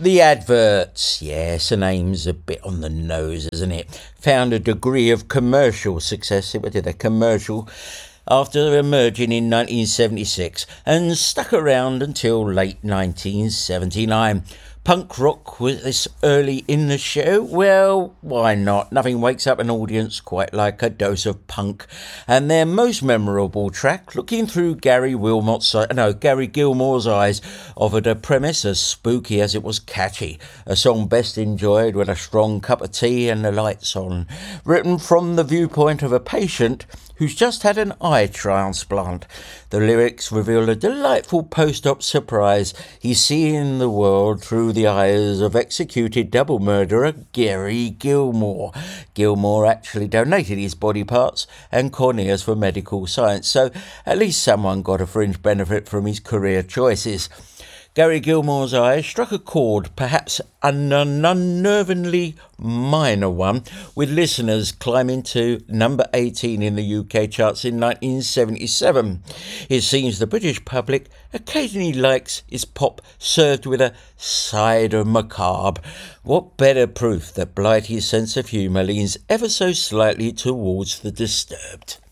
The adverts, yes, the name's a bit on the nose, isn't it? Found a degree of commercial success, what did a commercial, after emerging in 1976 and stuck around until late 1979. Punk rock was this early in the show? Well, why not? Nothing wakes up an audience quite like a dose of punk. And their most memorable track, looking through Gary Gilmore's eyes, offered a premise as spooky as it was catchy. A song best enjoyed with a strong cup of tea and the lights on. Written from the viewpoint of a patient who's just had an eye transplant. The lyrics reveal a delightful post-op surprise. He's seeing the world through the eyes of executed double murderer Gary Gilmore. Gilmore actually donated his body parts and corneas for medical science, so at least someone got a fringe benefit from his career choices. Gary Gilmore's Eyes struck a chord, perhaps an unnervingly minor one, with listeners climbing to number 18 in the UK charts in 1977. It seems the British public occasionally likes its pop served with a side of macabre. What better proof that Blighty's sense of humour leans ever so slightly towards the disturbed?